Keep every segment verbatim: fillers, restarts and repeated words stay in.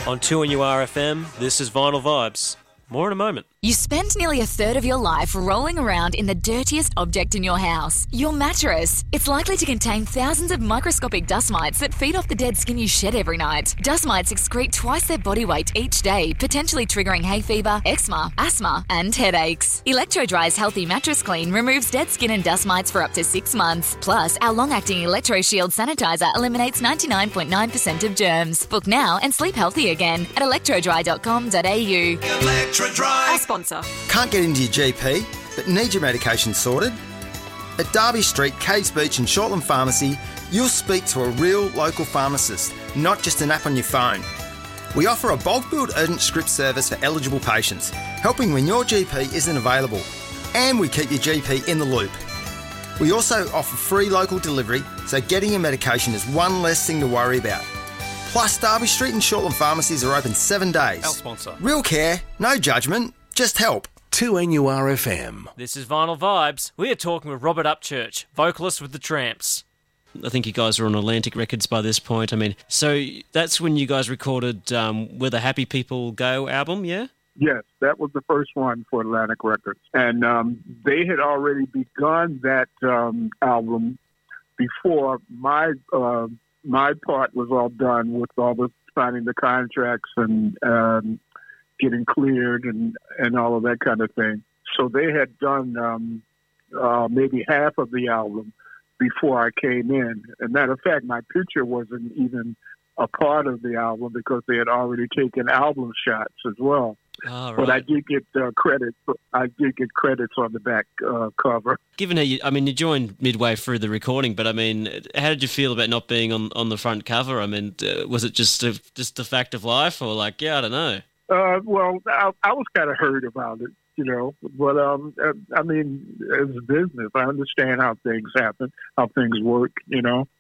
On two N U R F M, this is Vinyl Vibes. More in a moment. You spend nearly a third of your life rolling around in the dirtiest object in your house, your mattress. It's likely to contain thousands of microscopic dust mites that feed off the dead skin you shed every night. Dust mites excrete twice their body weight each day, potentially triggering hay fever, eczema, asthma, and headaches. Electro-Dry's Healthy Mattress Clean removes dead skin and dust mites for up to six months. Plus, our long-acting Electro Shield sanitizer eliminates ninety-nine point nine percent of germs. Book now and sleep healthy again at electro dry dot com dot a u. Electro-Dry. Our sponsor. Can't get into your G P, but need your medication sorted? At Derby Street, Caves Beach and Shortland Pharmacy, you'll speak to a real local pharmacist, not just an app on your phone. We offer a bulk billed urgent script service for eligible patients, helping when your G P isn't available. And we keep your G P in the loop. We also offer free local delivery, so getting your medication is one less thing to worry about. Plus, Derby Street and Shortland Pharmacies are open seven days. Our sponsor. Real care, no judgment, just help. two N U R F M. This is Vinyl Vibes. We are talking with Robert Upchurch, vocalist with The Tramps. I think you guys are on Atlantic Records by this point. I mean, so that's when you guys recorded um, Where the Happy People Go album, yeah? Yes, that was the first one for Atlantic Records. And um, they had already begun that um, album before my uh, my part was all done with all the signing the contracts and um, getting cleared and, and all of that kind of thing. So they had done um, uh, maybe half of the album before I came in. As a matter of fact, my picture wasn't even a part of the album because they had already taken album shots as well. Oh, right. But I did get uh, credit. I did get credits on the back uh, cover. Given how you, I mean, you joined midway through the recording, but I mean, how did you feel about not being on, on the front cover? I mean, uh, was it just a, just a fact of life, or like, yeah, I don't know. Uh, well, I, I was kind of hurt about it, you know. But um, I mean, as a business, I understand how things happen, how things work, you know.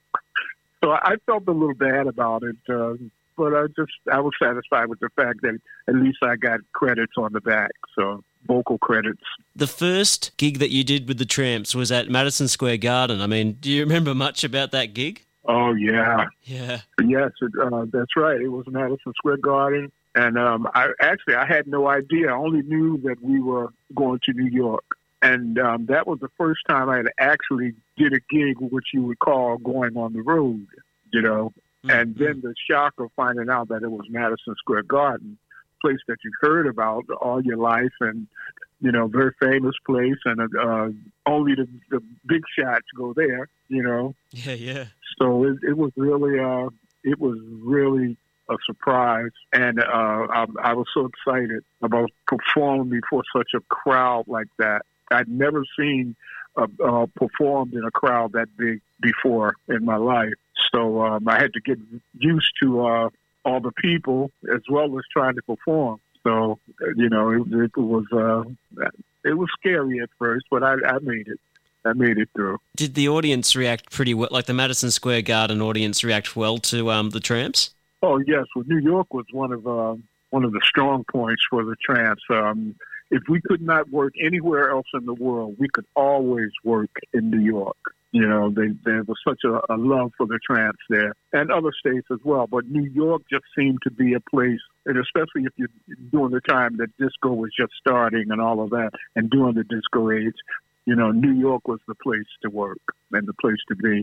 So I felt a little bad about it. Uh, But I just, I was satisfied with the fact that at least I got credits on the back, so vocal credits. The first gig that you did with the Tramps was at Madison Square Garden. I mean, do you remember much about that gig? Oh, yeah. Yeah. Yes, it, uh, that's right. It was Madison Square Garden. And um, I actually, I had no idea. I only knew that we were going to New York. And um, that was the first time I had actually did a gig, which you would call going on the road, you know. And then the shock of finding out that it was Madison Square Garden, place that you've heard about all your life and, you know, very famous place. And uh, only the, the big shots go there, you know. Yeah, yeah. So it, it was really, uh, it was really a surprise. And uh, I, I was so excited about performing before such a crowd like that. I'd never seen uh, uh, performed in a crowd that big before in my life. So um, I had to get used to uh, all the people as well as trying to perform. So, you know, it, it was uh, it was scary at first, but I, I made it. I made it through. Did the audience react pretty well, like the Madison Square Garden audience react well to um, the Tramps? Oh, yes. Well, New York was one of uh, one of the strong points for the Tramps. Um, if we could not work anywhere else in the world, we could always work in New York. You know, they, there was such a, a love for the Tramps there, and other states as well. But New York just seemed to be a place, and especially if you're during the time that disco was just starting and all of that, and during the disco age, you know, New York was the place to work and the place to be.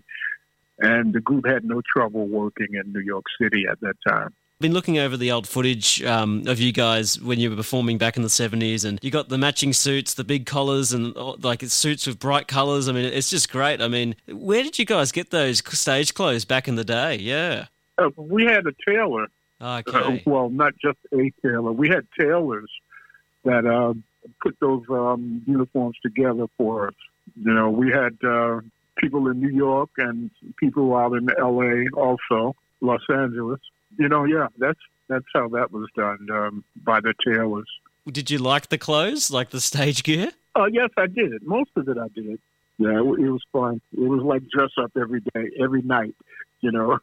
And the group had no trouble working in New York City at that time. Been looking over the old footage um, of you guys when you were performing back in the seventies, and you got the matching suits, the big collars, and like suits with bright colours. I mean, it's just great. I mean, where did you guys get those stage clothes back in the day? Yeah, uh, we had a tailor. Okay. Uh, well, not just a tailor. We had tailors that uh, put those um, uniforms together for us. You know, we had uh, people in New York and people out in L A also, Los Angeles. You know, yeah, that's that's how that was done um, by the tailors. Did you like the clothes, like the stage gear? Oh, yes, I did. Most of it I did. Yeah, it, it was fun. It was like dress up every day, every night, you know.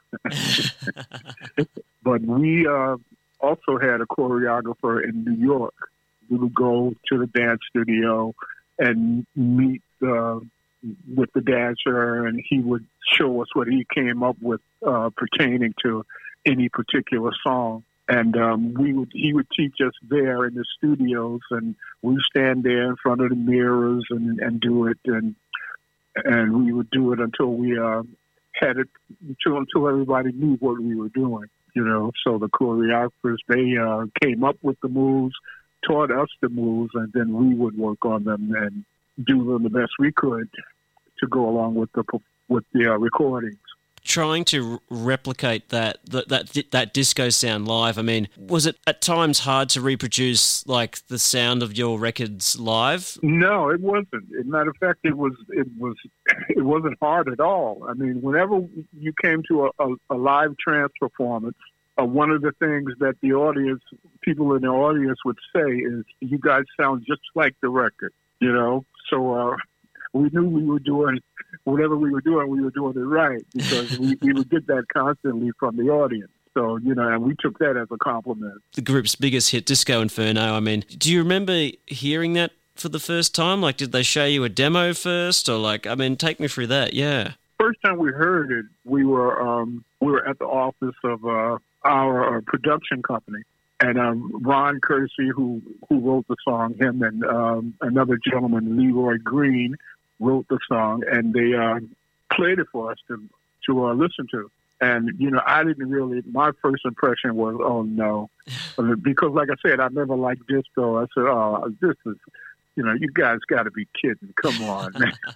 But we uh, also had a choreographer in New York who would go to the dance studio and meet uh, with the dancer, and he would show us what he came up with uh, pertaining to any particular song. And um, we would he would teach us there in the studios, and we stand there in front of the mirrors and, and do it, and and we would do it until we uh, had it until until everybody knew what we were doing. You know, so the choreographers, they uh, came up with the moves, taught us the moves, and then we would work on them and do them the best we could to go along with the with the uh, recordings. Trying to replicate that, that that that disco sound live, I mean, was it at times hard to reproduce like the sound of your records live? No, it wasn't. As a matter of fact, it was it was it wasn't hard at all. I mean, whenever you came to a, a, a live trance performance, uh, one of the things that the audience, people in the audience would say is, "You guys sound just like the record," you know. So uh, we knew we were doing whatever we were doing, we were doing it right, because we, we would get that constantly from the audience. So, you know, and we took that as a compliment. The group's biggest hit, Disco Inferno, I mean, do you remember hearing that for the first time? Like, did they show you a demo first? Or, like, I mean, take me through that, yeah. First time we heard it, we were um, we were at the office of uh, our uh, production company. And um, Ron Kersey, who, who wrote the song, him and um, another gentleman, Leroy Green, wrote the song, and they uh, played it for us to to uh, listen to. And, you know, I didn't really, my first impression was, oh, no. Because, like I said, I never liked disco. I said, oh, this is, you know, you guys got to be kidding. Come on.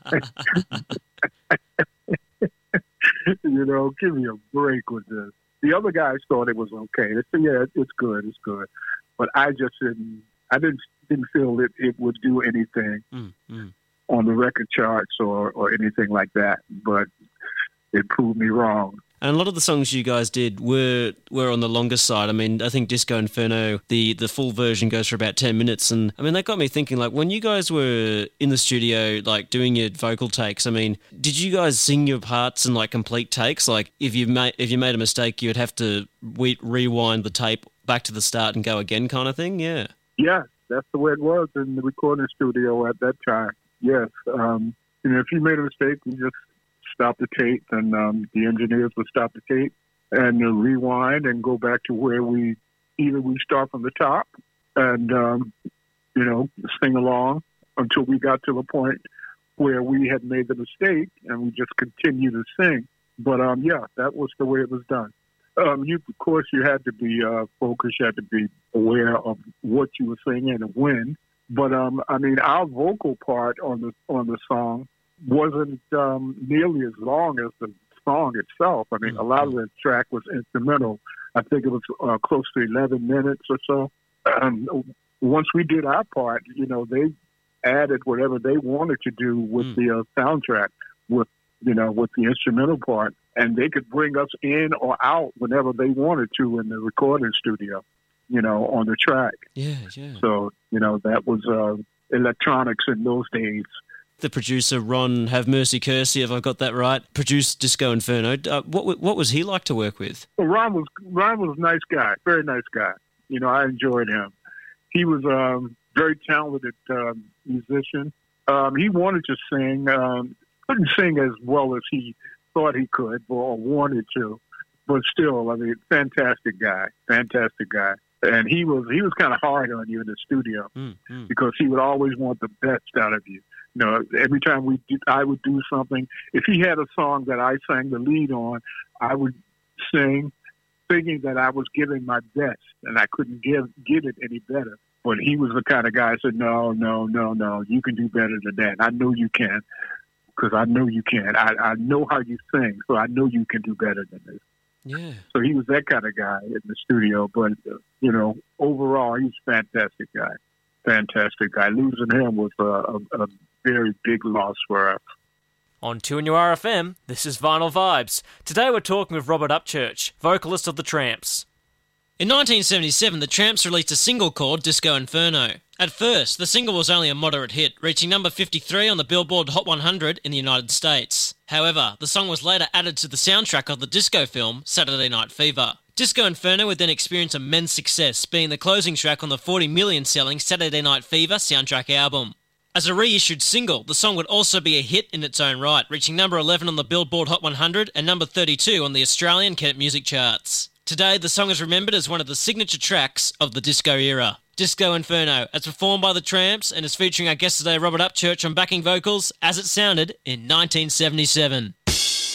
You know, give me a break with this. The other guys thought it was okay. They said, yeah, it's good, it's good. But I just didn't, I didn't, didn't feel that it would do anything. Mm, mm. on the record charts or, or anything like that, but it proved me wrong. And a lot of the songs you guys did were were on the longer side. I mean, I think Disco Inferno, the, the full version goes for about ten minutes. And, I mean, that got me thinking, like, when you guys were in the studio, like, doing your vocal takes, I mean, did you guys sing your parts in, like, complete takes? Like, if you made, if you made a mistake, you'd have to re- rewind the tape back to the start and go again kind of thing? Yeah. Yeah, that's the way it was in the recording studio at that time. Yes. Um, you know, if you made a mistake, we just stop the tape, and um, the engineers would stop the tape and uh, rewind and go back to where we either we start from the top and, um, you know, sing along until we got to the point where we had made the mistake, and we just continue to sing. But, um, yeah, that was the way it was done. Um, you, of course, you had to be uh, focused. You had to be aware of what you were singing and when. But um, I mean, our vocal part on the on the song wasn't um, nearly as long as the song itself. I mean, mm-hmm. a lot of the track was instrumental. I think it was uh, close to eleven minutes or so. Um, once we did our part, you know, they added whatever they wanted to do with mm. the uh, soundtrack, with you know, with the instrumental part, and they could bring us in or out whenever they wanted to in the recording studio. You know, on the track. Yeah, yeah. So, you know, that was uh, electronics in those days. The producer, Ron Have Mercy Kersey, if I got that right, produced Disco Inferno. Uh, what what was he like to work with? Well, Ron was Ron was a nice guy, very nice guy. You know, I enjoyed him. He was a um, very talented um, musician. Um, he wanted to sing, um, couldn't sing as well as he thought he could or wanted to, but still, I mean, fantastic guy, fantastic guy. And he was he was kind of hard on you in the studio mm, mm. because he would always want the best out of you. You know, every time we did, I would do something. If he had a song that I sang the lead on, I would sing, thinking that I was giving my best, and I couldn't give give it any better. But he was the kind of guy that said, "No, no, no, no, you can do better than that. I know you can, because I know you can. I, I know how you sing, so I know you can do better than this." Yeah. So he was that kind of guy in the studio, but, uh, you know, overall, he's a fantastic guy. Fantastic guy. Losing him was a, a, a very big loss for us. On two N U R F M, this is Vinyl Vibes. Today we're talking with Robert Upchurch, vocalist of The Tramps. In nineteen seventy-seven, The Tramps released a single called Disco Inferno. At first, the single was only a moderate hit, reaching number fifty-three on the Billboard Hot one hundred in the United States. However, the song was later added to the soundtrack of the disco film Saturday Night Fever. Disco Inferno would then experience immense success, being the closing track on the forty million selling Saturday Night Fever soundtrack album. As a reissued single, the song would also be a hit in its own right, reaching number eleven on the Billboard Hot one hundred and number thirty-two on the Australian Kent Music charts. Today, the song is remembered as one of the signature tracks of the disco era. Disco Inferno, as performed by the Tramps and is featuring our guest today, Robert Upchurch, on backing vocals, as it sounded in nineteen seventy-seven.